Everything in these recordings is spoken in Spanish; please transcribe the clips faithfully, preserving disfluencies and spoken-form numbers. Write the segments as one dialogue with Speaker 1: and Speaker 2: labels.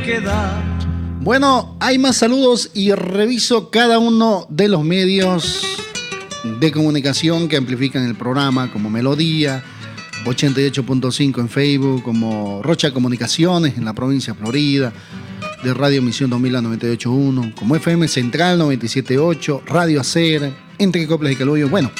Speaker 1: queda.
Speaker 2: Bueno, hay más saludos y reviso cada uno de los medios de comunicación que amplifican el programa, como Melodía ochenta y ocho punto cinco en Facebook, como Rocha Comunicaciones en la provincia de Florida, de Radio Misión dos mil a noventa y ocho punto uno, como F M Central noventa y siete punto ocho, Radio Acer, Entre Coplas y Calullo, bueno.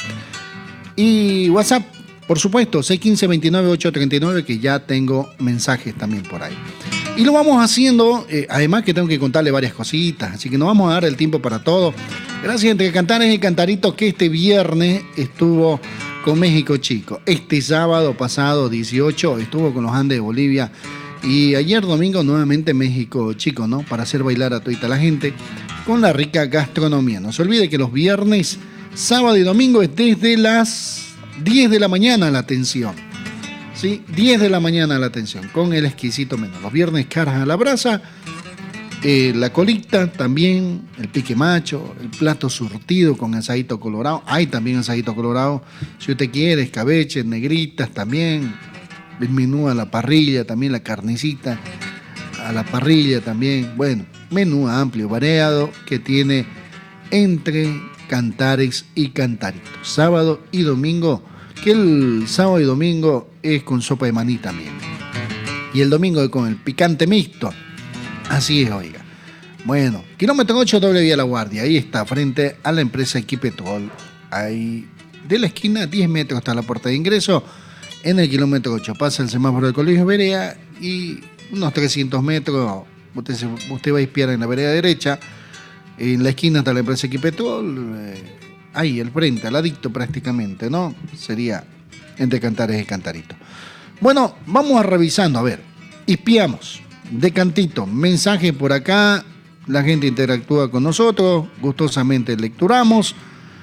Speaker 2: Y WhatsApp, por supuesto, seis uno cinco, veintinueve, ochocientos treinta y nueve, que ya tengo mensajes también por ahí. Y lo vamos haciendo, eh, además que tengo que contarle varias cositas, así que no vamos a dar el tiempo para todo. Gracias entre Cantares y Cantaritos, que este viernes estuvo con México Chico. Este sábado pasado, dieciocho, estuvo con los Andes de Bolivia. Y ayer domingo nuevamente México Chico, ¿no? Para hacer bailar a toda la gente con la rica gastronomía. No se olvide que los viernes, sábado y domingo es desde las diez de la mañana la atención. ¿Sí? diez de la mañana la atención, con el exquisito menú. Los viernes caras a la brasa, eh, la colita también, el pique macho, el plato surtido con asadito colorado. Hay también asadito colorado, si usted quiere, escabeches, negritas también. El menú a la parrilla, también la carnecita a la parrilla también. Bueno, menú amplio, variado, que tiene entre Cantares y Cantaritos. Sábado y domingo, que el sábado y domingo es con sopa de maní también. Y el domingo es con el picante mixto. Así es, oiga. Bueno, kilómetro ocho, doble vía La Guardia. Ahí está, frente a la empresa Equipetrol. Ahí, de la esquina, diez metros hasta la puerta de ingreso. En el kilómetro ocho pasa el semáforo del Colegio Berea y unos trescientos metros usted, se, usted va a espiar en la vereda derecha. En la esquina está la empresa Equipetrol. Eh, ahí, al frente, al ladito prácticamente, ¿no? Sería entre Cantares y Cantaritos. Bueno, vamos a revisando, a ver, espiamos de cantito, mensajes por acá, la gente interactúa con nosotros, gustosamente lecturamos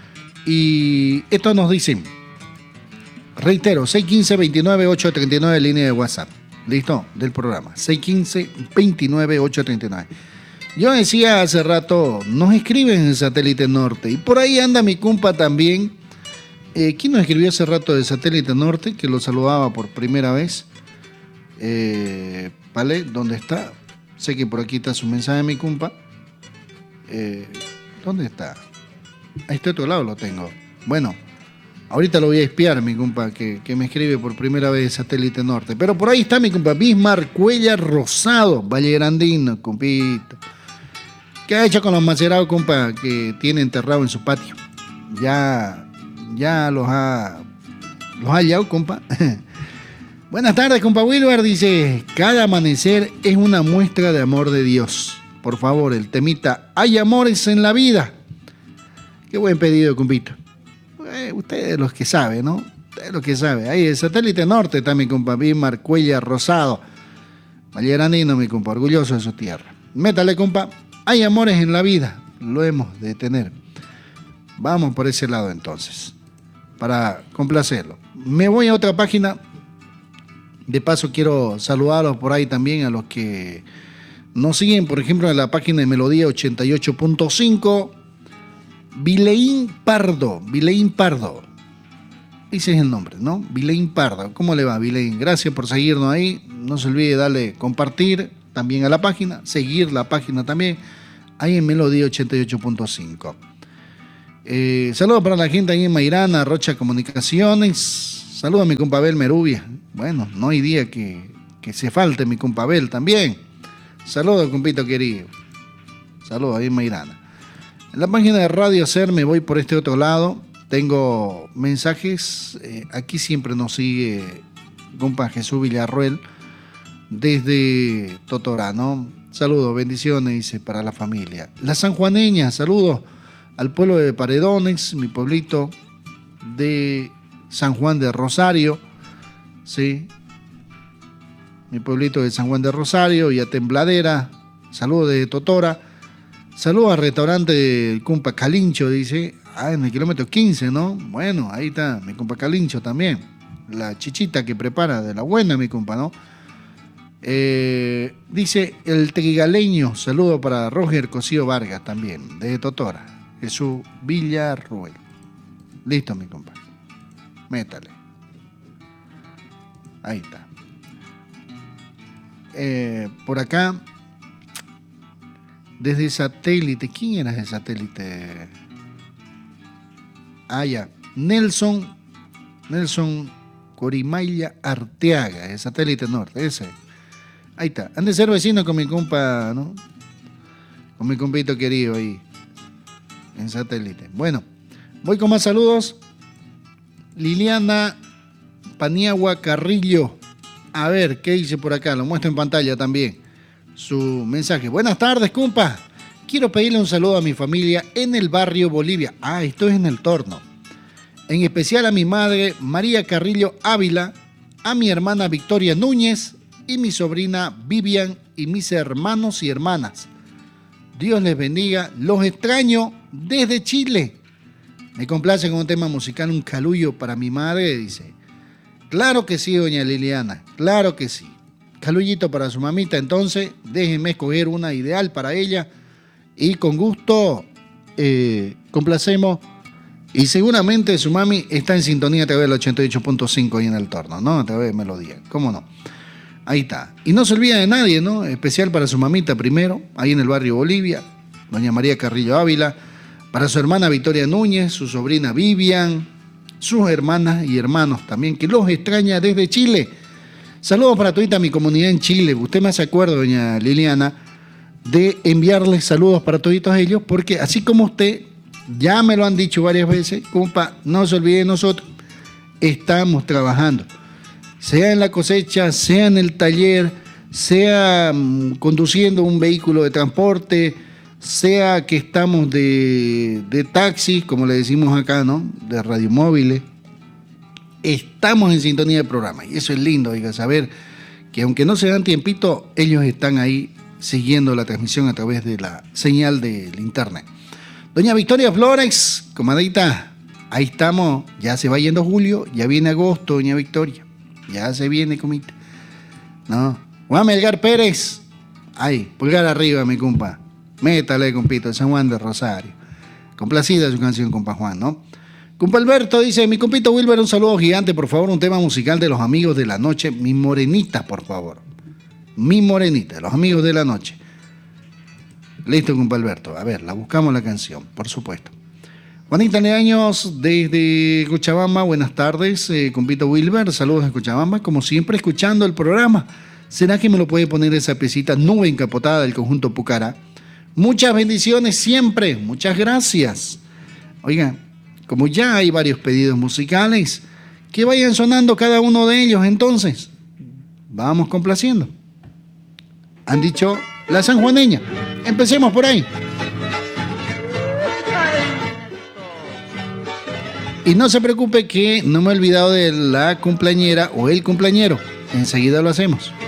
Speaker 2: y esto nos dicen, reitero, seis uno cinco, veintinueve, ochocientos treinta y nueve, línea de WhatsApp, ¿listo? Del programa, seis uno cinco, veintinueve, ochocientos treinta y nueve. Yo decía hace rato, nos escriben en Satélite Norte y por ahí anda mi compa también. Eh, ¿Quién nos escribió hace rato de Satélite Norte? Que lo saludaba por primera vez. Eh, ¿Vale? ¿Dónde está? Sé que por aquí está su mensaje, mi compa. Eh, ¿Dónde está? A este otro lado lo tengo. Bueno, ahorita lo voy a espiar, mi compa, que, que me escribe por primera vez de Satélite Norte. Pero por ahí está mi compa, Bismarck Cuellar Rosado, Valle Grandino, compito. ¿Qué ha hecho con los macerados, compa, que tiene enterrado en su patio? Ya... Ya los ha, los ha hallado, compa. Buenas tardes, compa Wilber. Dice, cada amanecer es una muestra de amor de Dios. Por favor, el temita, hay amores en la vida. Qué buen pedido, compito. Eh, ustedes los que saben, ¿no? Ustedes los que saben. Ahí, el Satélite Norte está mi compa Bismarck Cuellar Rosado. Valleranino, mi compa, orgulloso de su tierra. Métale, compa, hay amores en la vida. Lo hemos de tener. Vamos por ese lado entonces, para complacerlo. Me voy a otra página. De paso quiero saludarlos por ahí también a los que nos siguen, por ejemplo, en la página de Melodía ochenta y ocho punto cinco. Vileín Pardo, Vileín Pardo. Ese es el nombre, ¿no? Vileín Pardo. ¿Cómo le va, Vileín? Gracias por seguirnos ahí. No se olvide darle compartir también a la página, seguir la página también, ahí en Melodía ochenta y ocho punto cinco. Eh, saludos para la gente ahí en Mairana, Rocha Comunicaciones. Saludos a mi compa Abel Merubia. Bueno, no hay día que, que se falte mi compa Abel también. Saludos, compito querido. Saludos ahí en Mairana. En la página de Radio Ser me voy por este otro lado. Tengo mensajes. Eh, aquí siempre nos sigue compa Jesús Villarruel desde Totorá, ¿no? Saludos, bendiciones, dice, para la familia. La sanjuaneña, saludos al pueblo de Paredones, mi pueblito de San Juan de Rosario, ¿sí? Mi pueblito de San Juan de Rosario y a Tembladera, saludos de Totora, saludos al restaurante del compa Calincho, dice, ah, en el kilómetro quince, ¿no? Bueno, ahí está mi compa Calincho también, la chichita que prepara de la buena, mi compa, ¿no? Eh, dice el trigaleño, saludo para Roger Cosío Vargas también, de Totora. Jesús Villarruel. Listo, mi compa. Métale. Ahí está. Eh, por acá Desde satélite. ¿Quién era ese satélite? Ah, ya. Nelson. Nelson Corimaya Arteaga, el satélite norte. Ese. Ahí está. Han de ser vecinos con mi compa, ¿no? Con mi compito querido ahí. En satélite. Bueno, voy con más saludos. Liliana Paniagua Carrillo. A ver, ¿qué dice por acá? Lo muestro en pantalla también. Su mensaje. Buenas tardes, compa. Quiero pedirle un saludo a mi familia en el barrio Bolivia. Ah, esto es en el Torno. En especial a mi madre María Carrillo Ávila, a mi hermana Victoria Núñez y mi sobrina Vivian y mis hermanos y hermanas. Dios les bendiga. Los extraño desde Chile. Me complace con un tema musical, un calullo para mi madre, dice. Claro que sí, doña Liliana, claro que sí. Calullito para su mamita, entonces déjenme escoger una ideal para ella y con gusto eh, complacemos. Y seguramente su mami está en sintonía a través del ochenta y ocho punto cinco ahí en el Torno, ¿no? A través de Melodía, ¿cómo no? Ahí está. Y no se olvida de nadie, ¿no? Especial para su mamita primero, ahí en el barrio Bolivia, doña María Carrillo Ávila, para su hermana Victoria Núñez, su sobrina Vivian, sus hermanas y hermanos también, que los extraña desde Chile. Saludos para toda mi comunidad en Chile. Usted me hace acuerdo, doña Liliana, de enviarles saludos para toditos ellos, porque así como usted, ya me lo han dicho varias veces, compa, no se olvide de nosotros, estamos trabajando. Sea en la cosecha, sea en el taller, sea um, conduciendo un vehículo de transporte, sea que estamos de, de taxi, como le decimos acá, ¿no? De radiomóviles. Estamos en sintonía del programa. Y eso es lindo, oiga, saber que aunque no se dan tiempito, ellos están ahí siguiendo la transmisión a través de la señal del internet. Doña Victoria Flores, comadita, ahí estamos. Ya se va yendo julio, ya viene agosto, doña Victoria. Ya se viene, comita. No. Juan Melgar Pérez. Ay, pulgar arriba, mi compa. Métale, compito, San Juan de Rosario. Complacida su canción, compa Juan, ¿no? Compa Alberto dice, mi compito Wilber, un saludo gigante, por favor, un tema musical de los amigos de la noche, Mi Morenita, por favor. Mi Morenita, los amigos de la noche. Listo, compa Alberto. A ver, la buscamos la canción, por supuesto. Juanita Leaños, desde Cochabamba, buenas tardes, eh, compito Wilber, saludos de Cochabamba, como siempre, escuchando el programa. ¿Será que me lo puede poner esa piecita Nube Encapotada del conjunto Pucará? Muchas bendiciones siempre, muchas gracias. Oiga, como ya hay varios pedidos musicales, que vayan sonando cada uno de ellos entonces. Vamos complaciendo. Han dicho la sanjuaneña. Empecemos por ahí. Y no se preocupe que no me he olvidado de la cumpleañera o el cumpleañero. Enseguida lo hacemos.